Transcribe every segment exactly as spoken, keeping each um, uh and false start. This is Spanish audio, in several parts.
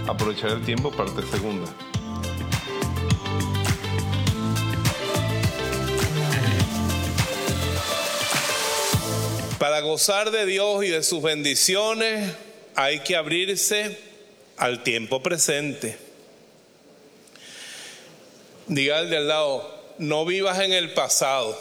Aprovechar el tiempo, parte segunda. Para gozar de Dios y de sus bendiciones hay que abrirse al tiempo presente. Diga al de al lado, no vivas en el pasado.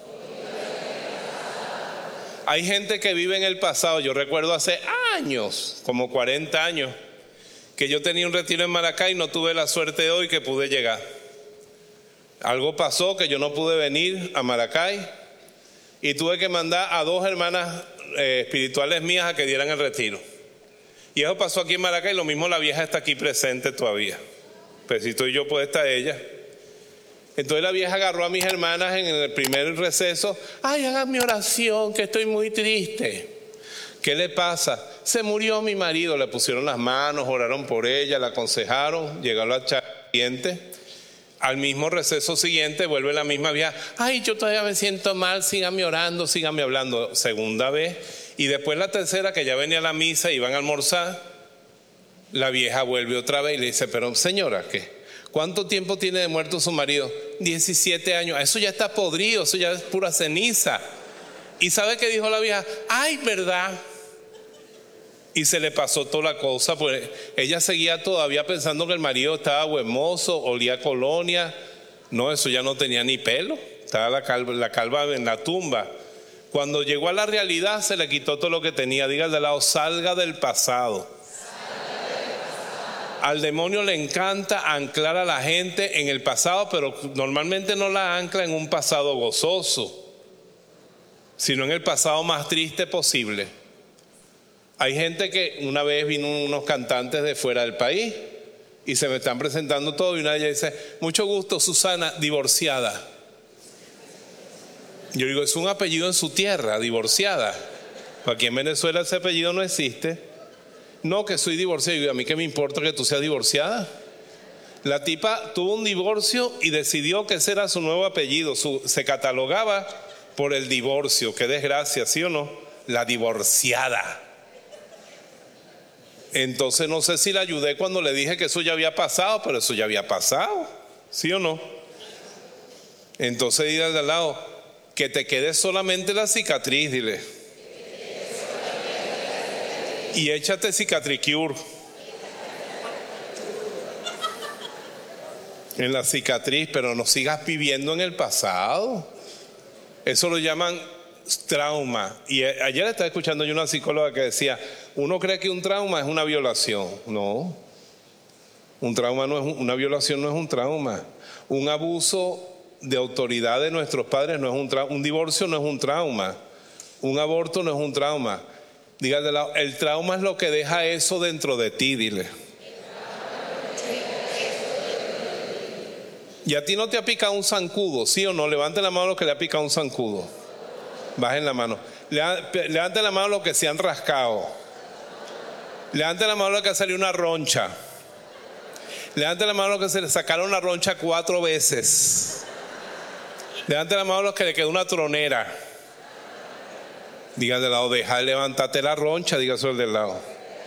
Hay gente que vive en el pasado. Yo recuerdo hace años, como cuarenta años, que yo tenía un retiro en Maracay y no tuve la suerte de hoy que pude llegar. Algo pasó que yo no pude venir a Maracay y tuve que mandar a dos hermanas eh, espirituales mías a que dieran el retiro. Y eso pasó aquí en Maracay. Lo mismo la vieja está aquí presente todavía. Pues si estoy yo, puede estar ella. Entonces la vieja agarró a mis hermanas en el primer receso. Ay, hagan mi oración, que estoy muy triste. ¿Qué le pasa? Se murió mi marido. Le pusieron las manos, oraron por ella, la aconsejaron. Llegaron la charla siguiente. Al mismo receso siguiente vuelve la misma vieja. Ay, yo todavía me siento mal, síganme orando, síganme hablando. Segunda vez. Y después la tercera, que ya venía a la misa, iban a almorzar. La vieja vuelve otra vez y le dice, pero señora, ¿qué? ¿Cuánto tiempo tiene de muerto su marido? diecisiete años. Eso ya está podrido, eso ya es pura ceniza. ¿Y sabe qué dijo la vieja? Ay, ¿verdad? Y se le pasó toda la cosa, pues ella seguía todavía pensando que el marido estaba huemoso, olía a colonia. No, eso ya no tenía ni pelo. Estaba la calva, la calva en la tumba. Cuando llegó a la realidad se le quitó todo lo que tenía. Diga al de lado, salga del pasado. Al demonio le encanta anclar a la gente en el pasado, pero normalmente no la ancla en un pasado gozoso, sino en el pasado más triste posible. Hay gente que una vez vino unos cantantes de fuera del país y se me están presentando todo y una de ellas dice, mucho gusto, Susana, divorciada. Yo digo, es un apellido en su tierra, divorciada. Aquí en Venezuela ese apellido no existe. No, que soy divorciada. Y a mí qué me importa que tú seas divorciada. La tipa tuvo un divorcio y decidió que ese era su nuevo apellido. Su, se catalogaba por el divorcio. Qué desgracia, ¿sí o no? La divorciada. Entonces no sé si la ayudé cuando le dije que eso ya había pasado, pero eso ya había pasado, ¿sí o no? Entonces dile al lado, que te quede solamente la cicatriz, dile. Y échate Cicatricure en la cicatriz, pero no sigas viviendo en el pasado. Eso lo llaman trauma. Y ayer estaba escuchando yo una psicóloga que decía, uno cree que un trauma es una violación. No, un trauma no es un, una violación no es un trauma. Un abuso de autoridad de nuestros padres no es un trauma. Un divorcio no es un trauma. Un aborto no es un trauma. Dígale, el trauma es lo que deja eso dentro de ti, dile. Y a ti no te ha picado un zancudo, ¿sí o no? Levante la mano los que le ha picado un zancudo. Bajen la mano. Levante la mano los que se han rascado. Levante la mano los que ha salido una roncha. Levante la mano los que se le sacaron una roncha cuatro veces. Levante la mano los que le quedó una tronera. Diga del lado, deja de levantarte la roncha, diga eso del lado.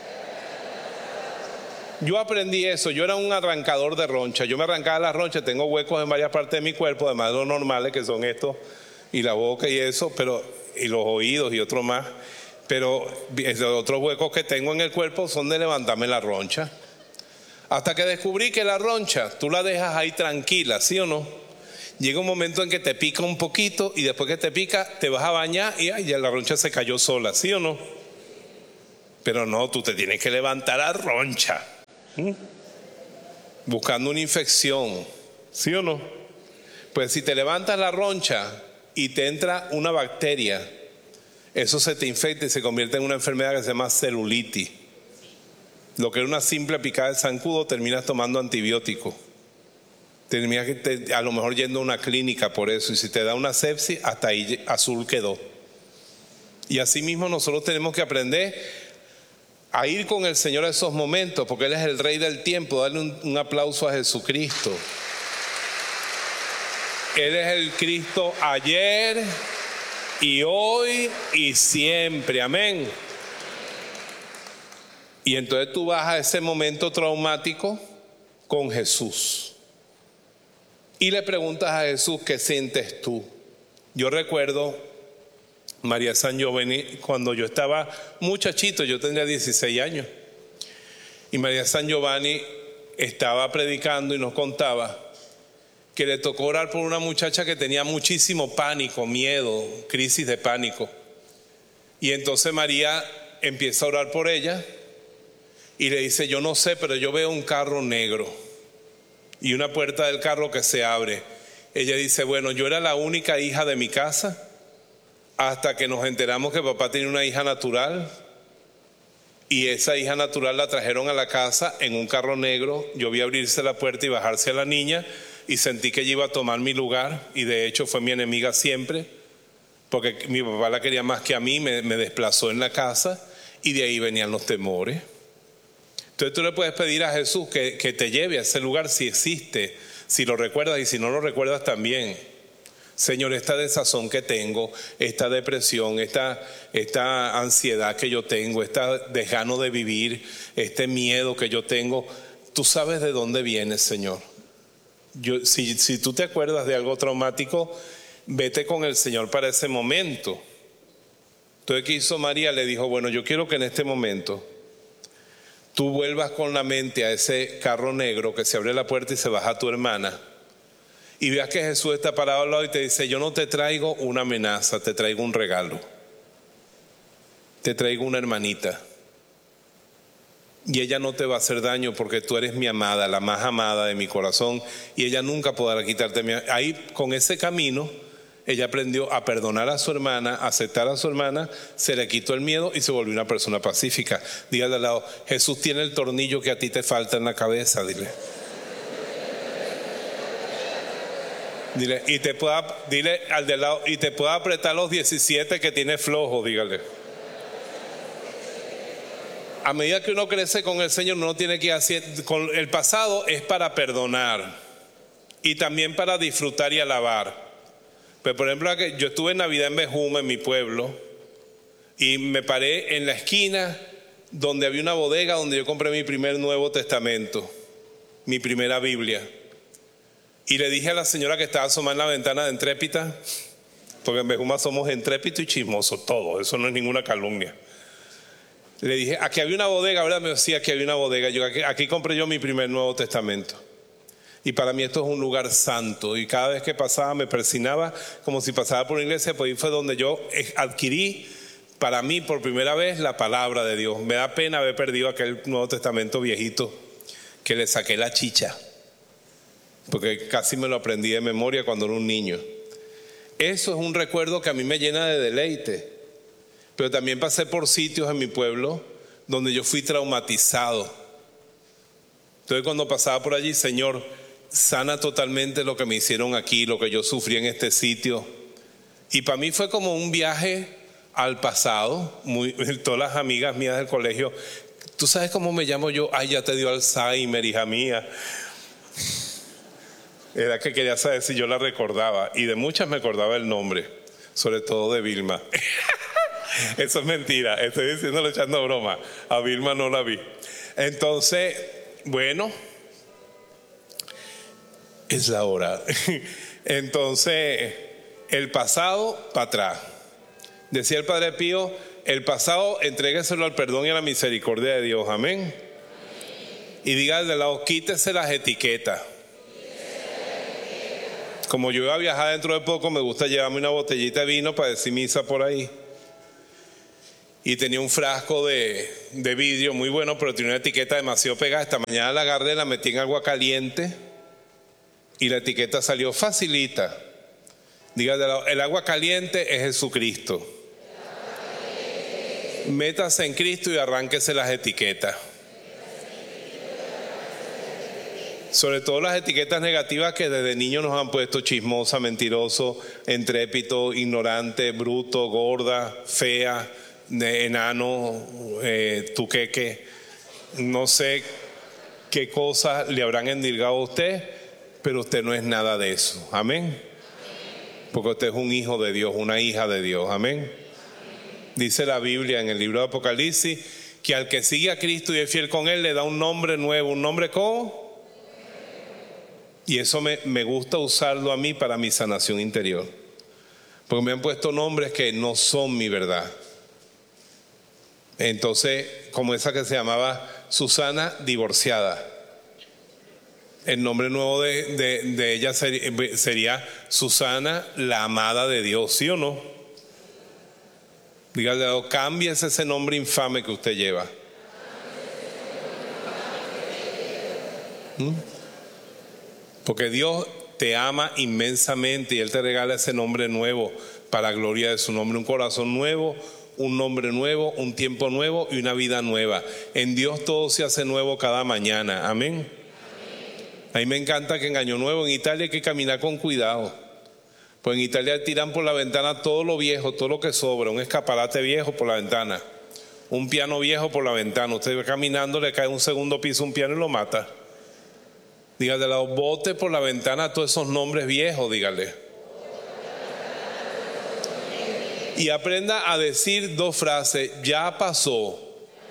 Yo aprendí eso, yo era un arrancador de roncha. Yo me arrancaba las ronchas, tengo huecos en varias partes de mi cuerpo, además de los normales que son estos, y la boca y eso, pero y los oídos y otros más. Pero los otros huecos que tengo en el cuerpo son de levantarme la roncha. Hasta que descubrí que la roncha, tú la dejas ahí tranquila, ¿sí o no? Llega un momento en que te pica un poquito y después que te pica te vas a bañar y ay, ya la roncha se cayó sola, ¿sí o no? Pero no, tú te tienes que levantar la roncha, ¿Mm? buscando una infección, ¿sí o no? Pues si te levantas la roncha y te entra una bacteria, eso se te infecta y se convierte en una enfermedad que se llama celulitis. Lo que era una simple picada de zancudo terminas tomando antibióticos. Terminas que te, a lo mejor yendo a una clínica por eso, y si te da una sepsis, hasta ahí azul quedó. Y así mismo nosotros tenemos que aprender a ir con el Señor a esos momentos, porque Él es el Rey del tiempo. Darle un, un aplauso a Jesucristo. Él es el Cristo ayer y hoy y siempre, amén. Y entonces tú vas a ese momento traumático con Jesús y le preguntas a Jesús, ¿qué sientes tú? Yo recuerdo María San Giovanni, cuando yo estaba muchachito, yo tendría dieciséis años, y María San Giovanni estaba predicando y nos contaba que le tocó orar por una muchacha que tenía muchísimo pánico, miedo, crisis de pánico. Y entonces María empieza a orar por ella y le dice, yo no sé, pero yo veo un carro negro y una puerta del carro que se abre. Ella dice, bueno, yo era la única hija de mi casa hasta que nos enteramos que papá tenía una hija natural, y esa hija natural la trajeron a la casa en un carro negro. Yo vi abrirse la puerta y bajarse a la niña y sentí que ella iba a tomar mi lugar, y de hecho fue mi enemiga siempre, porque mi papá la quería más que a mí, me, me desplazó en la casa, y de ahí venían los temores. Entonces tú le puedes pedir a Jesús que, que te lleve a ese lugar si existe, si lo recuerdas, y si no lo recuerdas también. Señor, esta desazón que tengo, esta depresión, esta, esta ansiedad que yo tengo, este desgano de vivir, este miedo que yo tengo, tú sabes de dónde viene, Señor. Yo, si, si tú te acuerdas de algo traumático, vete con el Señor para ese momento. Entonces, ¿qué hizo María? Le dijo, bueno, yo quiero que en este momento tú vuelvas con la mente a ese carro negro que se abre la puerta y se baja tu hermana, y veas que Jesús está parado al lado y te dice, yo no te traigo una amenaza, te traigo un regalo, te traigo una hermanita, y ella no te va a hacer daño porque tú eres mi amada, la más amada de mi corazón, y ella nunca podrá quitarte mi... Ahí, con ese camino, ella aprendió a perdonar a su hermana, a aceptar a su hermana, se le quitó el miedo y se volvió una persona pacífica. Dígale al lado, Jesús tiene el tornillo que a ti te falta en la cabeza, dile. Dile, y te pueda, dile al de lado, y te pueda apretar los diecisiete que tiene flojo, dígale. A medida que uno crece con el Señor, uno tiene que ir haciendo, con el pasado es para perdonar y también para disfrutar y alabar. Pero por ejemplo, yo estuve en Navidad en Bejuma, en mi pueblo, y me paré en la esquina donde había una bodega donde yo compré mi primer Nuevo Testamento, mi primera Biblia. Y le dije a la señora que estaba asomada en la ventana de Entrépita, porque en Bejuma somos entrépitos y chismosos, todo, eso no es ninguna calumnia. Le dije, aquí había una bodega, ¿verdad? Me decía, aquí había una bodega. Yo, aquí, aquí compré yo mi primer Nuevo Testamento. Y para mí esto es un lugar santo. Y cada vez que pasaba me persinaba como si pasaba por una iglesia, pues ahí fue donde yo adquirí para mí por primera vez la palabra de Dios. Me da pena haber perdido aquel Nuevo Testamento viejito que le saqué la chicha, porque casi me lo aprendí de memoria cuando era un niño. Eso es un recuerdo que a mí me llena de deleite. Pero también pasé por sitios en mi pueblo donde yo fui traumatizado. Entonces cuando pasaba por allí, Señor, sana totalmente lo que me hicieron aquí, lo que yo sufrí en este sitio. Y para mí fue como un viaje al pasado. Muy, todas las amigas mías del colegio, ¿tú sabes cómo me llamo yo? Ay, ya te dio Alzheimer, hija mía. Era que quería saber si yo la recordaba, y de muchas me acordaba el nombre, sobre todo de Vilma. Eso es mentira, estoy diciéndolo echando broma. A Vilma no la vi. Entonces, bueno, es la hora. Entonces, el pasado para atrás. Decía el Padre Pío, el pasado entrégueselo al perdón y a la misericordia de Dios. Amén. Amén. Y diga al de lado, quítese las etiquetas. Como yo iba a viajar dentro de poco, me gusta llevarme una botellita de vino para decir misa por ahí. Y tenía un frasco de, de vidrio muy bueno, pero tenía una etiqueta demasiado pegada. Esta mañana la agarré, la metí en agua caliente y la etiqueta salió facilita. Diga, el agua caliente es Jesucristo. Métase en Cristo y arránquese las etiquetas. Sobre todo las etiquetas negativas que desde niños nos han puesto: chismosa, mentiroso, intrépito, ignorante, bruto, gorda, fea, enano, eh, tuqueque. No sé qué cosas le habrán endilgado a usted, pero usted no es nada de eso. Amén. Porque usted es un hijo de Dios, una hija de Dios. Amén. Dice la Biblia en el libro de Apocalipsis que al que sigue a Cristo y es fiel con Él le da un nombre nuevo. ¿Un nombre cómo? Y eso me, me gusta usarlo a mí para mi sanación interior. Porque me han puesto nombres que no son mi verdad. Entonces, como esa que se llamaba Susana divorciada. El nombre nuevo de, de, de ella sería, sería Susana la amada de Dios, ¿sí o no? Dígale, cámbiese ese nombre infame que usted lleva. ¿Mm? Porque Dios te ama inmensamente y Él te regala ese nombre nuevo para la gloria de su nombre. Un corazón nuevo, un nombre nuevo, un tiempo nuevo y una vida nueva. En Dios todo se hace nuevo cada mañana. Amén. A mí me encanta que en Año Nuevo en Italia hay que caminar con cuidado. Pues en Italia tiran por la ventana todo lo viejo, todo lo que sobra. Un escaparate viejo por la ventana, un piano viejo por la ventana. Usted va caminando, le cae un segundo piso un piano y lo mata. Dígale al lado, bote por la ventana todos esos nombres viejos, dígale. Y aprenda a decir dos frases: ya pasó.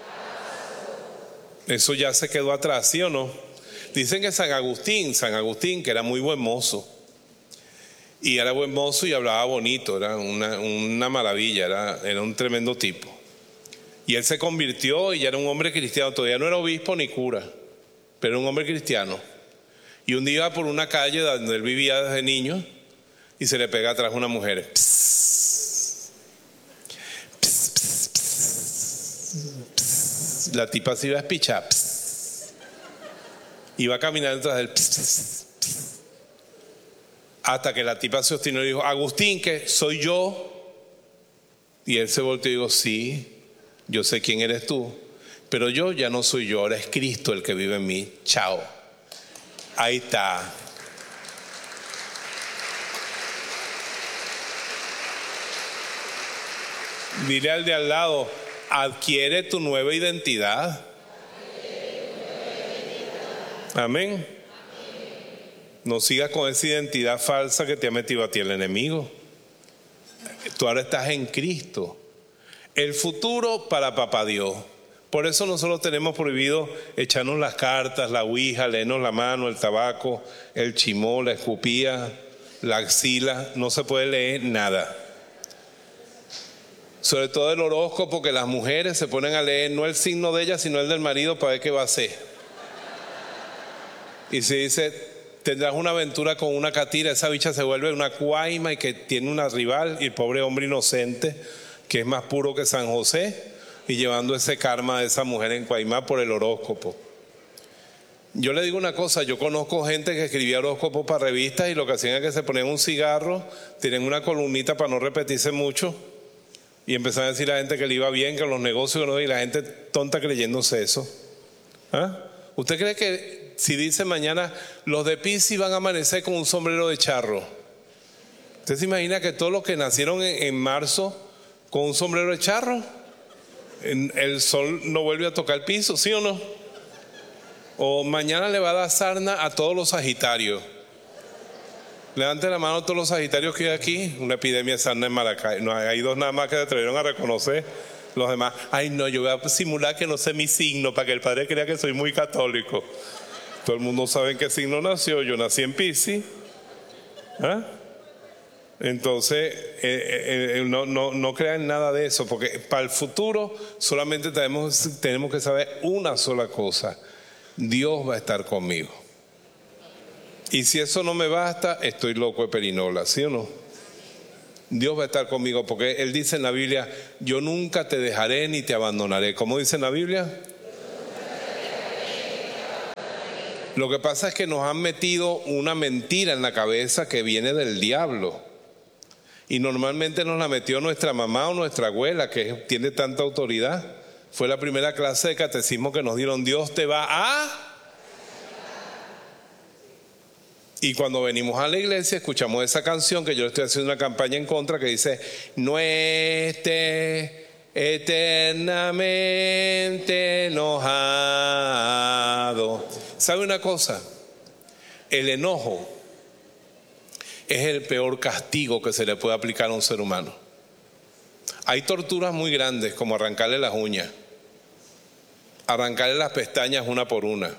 Eso ya se quedó atrás, ¿sí o no? Dicen que San Agustín, San Agustín, que era muy buen mozo. Y era buen mozo y hablaba bonito, era una, una maravilla, era, era un tremendo tipo. Y él se convirtió y ya era un hombre cristiano, todavía no era obispo ni cura, pero era un hombre cristiano. Y un día iba por una calle donde él vivía desde niño y se le pega atrás una mujer. Psss, psss, psss, psss, psss. La tipa se iba a espichar. Psss. Iba caminando detrás del psss, psss, psss. Hasta que la tipa se obstinó y dijo: Agustín, ¿qué? ¿Soy yo? Y él se volteó y dijo: sí, yo sé quién eres tú, pero yo ya no soy yo, ahora es Cristo el que vive en mí. Chao. Ahí está. Dile al de al lado: adquiere tu nueva identidad. Amén. No sigas con esa identidad falsa que te ha metido a ti el enemigo. Tú ahora estás en Cristo. El futuro para papá Dios. Por eso nosotros tenemos prohibido echarnos las cartas, la ouija, leernos la mano, el tabaco, el chimó, la escupía, la axila. No se puede leer nada. Sobre todo el horóscopo, que las mujeres se ponen a leer no el signo de ella, sino el del marido para ver qué va a hacer. Y se dice: tendrás una aventura con una catira. Esa bicha se vuelve una cuaima y que tiene una rival, y el pobre hombre inocente, que es más puro que San José, y llevando ese karma de esa mujer en cuaima por el horóscopo. Yo le digo una cosa: yo conozco gente que escribía horóscopos para revistas y lo que hacían es que se ponían un cigarro, tienen una columnita para no repetirse mucho y empezaban a decir a la gente que le iba bien, que los negocios no, y la gente tonta creyéndose eso. ¿Ah? ¿Usted cree que si dice mañana los de Piscis van a amanecer con un sombrero de charro? ¿Usted se imagina que todos los que nacieron en, en marzo con un sombrero de charro, en, el sol no vuelve a tocar el piso, ¿sí o no? O mañana le va a dar sarna a todos los sagitarios. Levante la mano a todos los sagitarios que hay aquí. Una epidemia de sarna en Maracay. No, hay dos nada más que se atrevieron a reconocer. Los demás: ay no, yo voy a simular que no sé mi signo para que el padre crea que soy muy católico. Todo el mundo sabe en qué signo nació. Yo nací en Piscis. ¿Ah? Entonces eh, eh, no, no, no crean nada de eso, porque para el futuro solamente tenemos, tenemos que saber una sola cosa: Dios va a estar conmigo. Y si eso no me basta, estoy loco de perinola, ¿sí o no? Dios va a estar conmigo, porque Él dice en la Biblia: yo nunca te dejaré ni te abandonaré. ¿Cómo dice en la Biblia? Lo que pasa es que nos han metido una mentira en la cabeza que viene del diablo. Y normalmente nos la metió nuestra mamá o nuestra abuela, que tiene tanta autoridad. Fue la primera clase de catecismo que nos dieron: Dios te va a... Y cuando venimos a la iglesia escuchamos esa canción que yo estoy haciendo una campaña en contra, que dice: no esté eternamente enojado. ¿Sabe una cosa? El enojo es el peor castigo que se le puede aplicar a un ser humano. Hay torturas muy grandes, como arrancarle las uñas. arrancarle las pestañas una por una,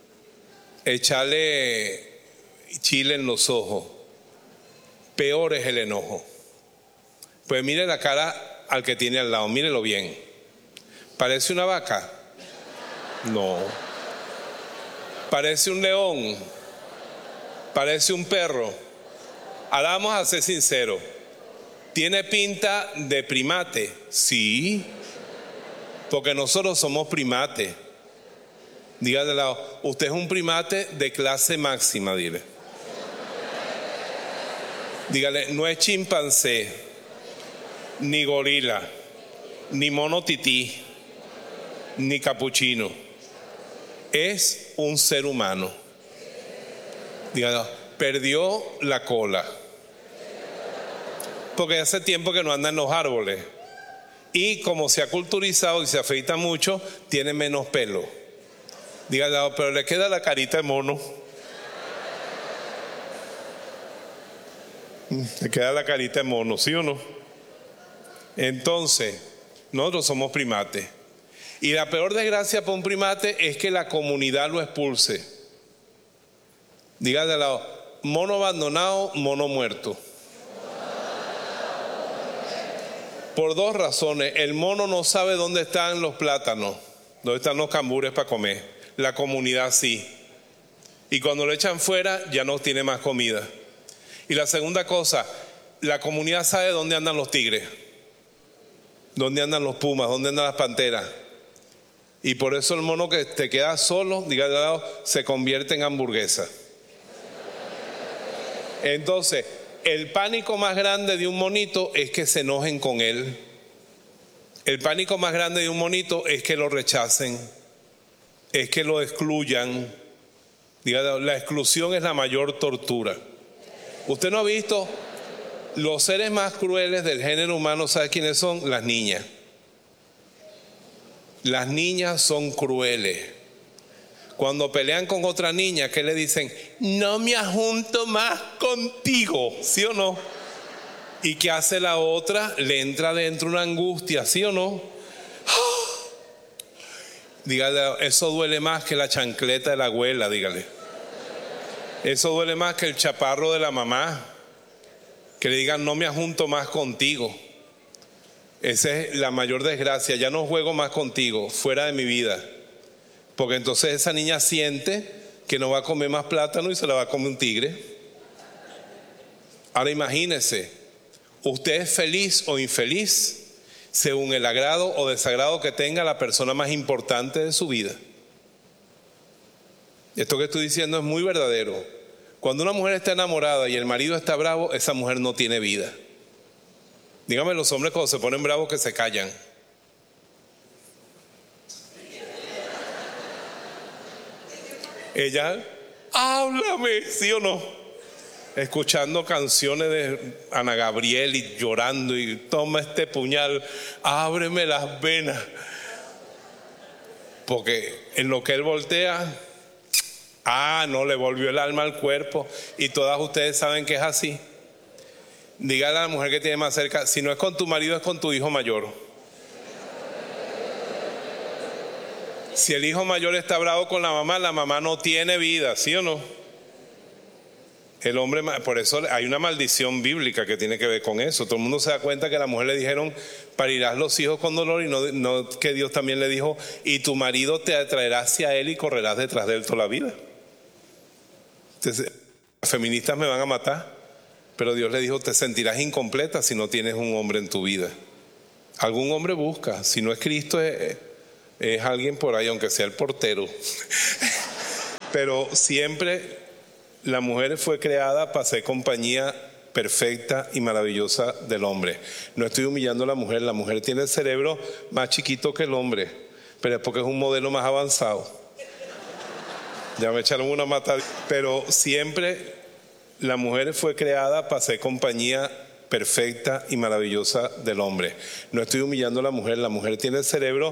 echarle chile en los ojos. Peor es el enojo. Pues mire la cara al que tiene al lado, mírelo bien. ¿Parece una vaca? No. ¿Parece un león? ¿Parece un perro? Ahora vamos a ser sinceros. ¿Tiene pinta de primate? Sí. Porque nosotros somos primates. Dígale al lado, usted es un primate de clase máxima, dile. Dígale, no es chimpancé, ni gorila, ni mono tití, ni capuchino. Es un ser humano. Dígale, perdió la cola. Porque hace tiempo que no anda en los árboles. Y como se ha culturizado y se afeita mucho, tiene menos pelo. Dígale, pero le queda la carita de mono. Le queda la carita de mono, ¿sí o no? Entonces, nosotros somos primates. Y la peor desgracia para un primate es que la comunidad lo expulse. Dígale al lado, mono abandonado, mono muerto. Por dos razones. El mono no sabe dónde están los plátanos, dónde están los cambures para comer. La comunidad sí. Y cuando lo echan fuera, ya no tiene más comida. Y la segunda cosa, la comunidad sabe dónde andan los tigres, dónde andan los pumas, dónde andan las panteras. Y por eso el mono que te queda solo, diga de lado, se convierte en hamburguesa. Entonces, el pánico más grande de un monito es que se enojen con él. El pánico más grande de un monito es que lo rechacen, es que lo excluyan. Diga, la exclusión es la mayor tortura. Usted no ha visto los seres más crueles del género humano, ¿sabe quiénes son? Las niñas. Las niñas son crueles. Cuando pelean con otra niña, ¿qué le dicen? No me ajunto más contigo, ¿sí o no? ¿Y qué hace la otra? Le entra dentro una angustia, ¿sí o no? Dígale, eso duele más que la chancleta de la abuela, dígale. Eso duele más que el chaparro de la mamá. Que le digan, no me ajunto más contigo. Esa es la mayor desgracia. Ya no juego más contigo, fuera de mi vida. Porque entonces esa niña siente que no va a comer más plátano y se la va a comer un tigre. Ahora imagínese, usted es feliz o infeliz según el agrado o desagrado que tenga la persona más importante de su vida. Esto que estoy diciendo es muy verdadero. Cuando una mujer está enamorada y el marido está bravo, esa mujer no tiene vida. Dígame los hombres cuando se ponen bravos que se callan. Ella, háblame, ¿sí o no? Escuchando canciones de Ana Gabriel y llorando y toma este puñal, ábreme las venas. Porque en lo que él voltea, ah, no, le volvió el alma al cuerpo. Y todas ustedes saben que es así. Dígale a la mujer que tiene más cerca, si no es con tu marido, es con tu hijo mayor. Si el hijo mayor está bravo con la mamá, la mamá no tiene vida, ¿sí o no? El hombre, por eso hay una maldición bíblica que tiene que ver con eso. Todo el mundo se da cuenta que a la mujer le dijeron, parirás los hijos con dolor, y no, no que Dios también le dijo, y tu marido te atraerá hacia él y correrás detrás de él toda la vida. Entonces, las feministas me van a matar, pero Dios le dijo, te sentirás incompleta si no tienes un hombre en tu vida. Algún hombre busca, si no es Cristo, es, es alguien por ahí, aunque sea el portero. Pero siempre la mujer fue creada para ser compañía perfecta y maravillosa del hombre. No estoy humillando a la mujer, la mujer tiene el cerebro más chiquito que el hombre, pero es porque es un modelo más avanzado. Ya me echaron una matada. Pero siempre la mujer fue creada para ser compañía perfecta y maravillosa del hombre. No estoy humillando a la mujer, la mujer tiene el cerebro